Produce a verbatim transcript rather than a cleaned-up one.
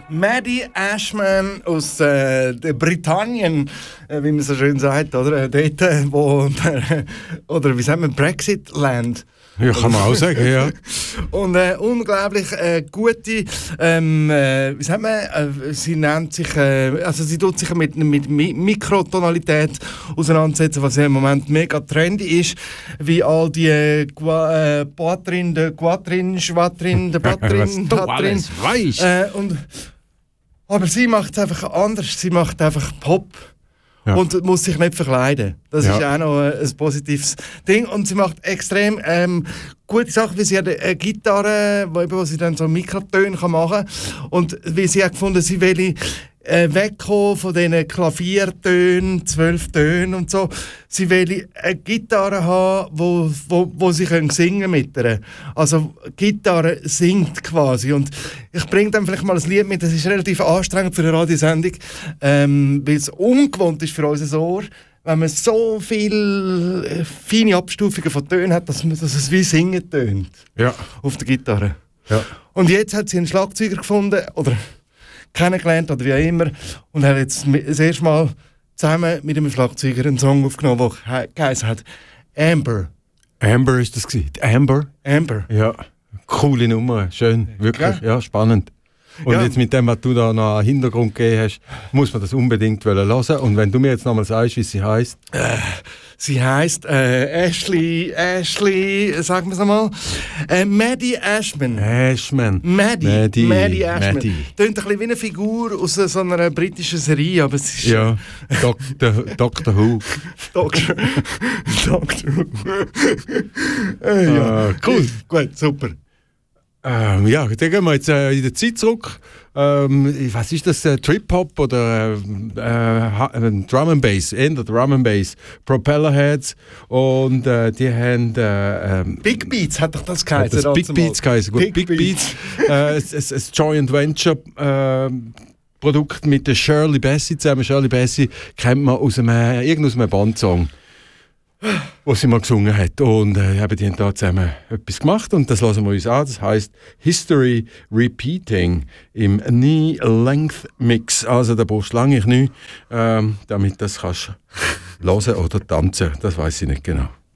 Maddie Ashman aus äh, Britannien, äh, wie man so schön sagt, oder? Äh, dort, äh, wo, äh, oder wie sagt man, Brexit-Land. Ja, kann man auch sagen, ja. Und äh, unglaublich äh, gute, ähm, äh, wie sagt man, äh, sie nennt sich, äh, also sie tut sich mit, mit Mi- Mikrotonalität auseinandersetzen, was ja im Moment mega trendy ist, wie all die äh, Gua- äh, Poitrin, de Quatrin, Schwatrin, de Batrin, Was du alles weisst. äh, und aber sie macht es einfach anders, sie macht einfach Pop. Ja. Und muss sich nicht verkleiden. Das Ja. ist auch noch ein, ein positives Ding. Und sie macht extrem ähm, gute Sachen, wie sie hat eine Gitarre, wo, eben, wo sie dann so Mikrotöne kann machen kann. Und wie sie hat gefunden, sie will äh, wegkommen von diesen Klaviertönen, zwölf Tönen und so. Sie will eine Gitarre haben, wo, wo, wo sie können singen mit ihr. Also die Gitarre singt quasi. Und ich bringe dann vielleicht mal ein Lied mit, das ist relativ anstrengend für eine Radiosendung, ähm, weil es ungewohnt ist für unser Ohr, wenn man so viele feine Abstufungen von Tönen hat, dass, man, dass es wie singen tönt Ja. auf der Gitarre. Ja. Und jetzt hat sie einen Schlagzeuger gefunden, oder kennengelernt, oder wie auch immer, und hat jetzt das erste Mal zusammen mit einem Schlagzeuger einen Song aufgenommen, der geheißen hat Amber. Amber ist das gewesen. Die Amber? Amber. Ja. Coole Nummer, schön, wirklich, ja, spannend. Und Ja. jetzt mit dem, was du da noch einen Hintergrund gegeben hast, muss man das unbedingt hören. Und wenn du mir jetzt nochmal sagst, wie sie heisst. Äh, sie heisst äh, Ashley, Ashley, sagen wir es einmal, äh, Maddie Ashman. Ashman. Maddie, Maddie, Maddie Ashman. Maddie. Tönt ein bisschen wie eine Figur aus so einer britischen Serie, aber es ist... Ja, Doktor Doctor Who. Doctor, Doctor Who. äh, ja. Ah, cool. Gut, super. Ähm, ja, dann gehen wir jetzt äh, in der Zeit zurück. Ähm, was ist das? Äh, Trip-Hop oder äh, äh, Drum and Bass? Eher Drum and Bass. Propellerheads. Und äh, die haben... Äh, ähm, Big Beats hat doch das geheißen. das Big Beats geheißen. Gut, Big, Big, Big Beats. äh, ein, ein, ein Joint Venture äh, Produkt mit der Shirley Bassey zusammen. Shirley Bassey kennt man aus einem, äh, irgend aus einem Bandsong, wo sie mal gesungen hat. Und äh, eben, die haben da zusammen etwas gemacht und das lassen wir uns an. Das heisst History Repeating im Knee-Length Mix. Also da brauchst du lange Knie, ähm, damit das kannst hören oder tanzen. Das weiß ich nicht genau.